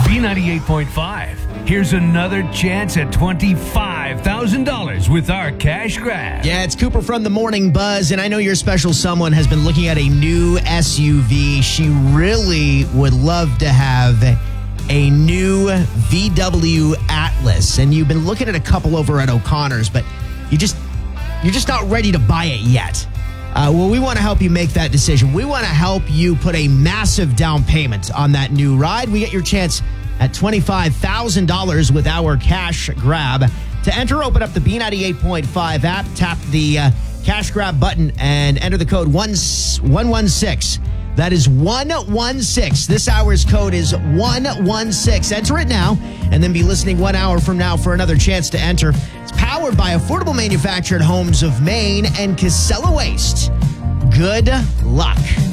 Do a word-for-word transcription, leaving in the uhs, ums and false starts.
B ninety-eight point five. Here's another chance at twenty-five thousand dollars with our cash grab. Yeah, it's Cooper from the Morning Buzz, and I know your special someone has been looking at a new S U V. She really would love to have a new V W Atlas, and you've been looking at a couple over at O'Connor's, but you just you're just not ready to buy it yet. Uh, well, we want to help you make that decision. We want to help you put a massive down payment on that new ride. We get your chance at twenty-five thousand dollars with our cash grab. To enter, open up the B ninety-eight point five app, tap the uh, cash grab button, and enter the code one one six. That is one one six. This hour's code is one one six. Enter it now, and then be listening one hour from now for another chance to enter. It's powered by Affordable Manufactured Homes of Maine and Casella Waste. Good luck.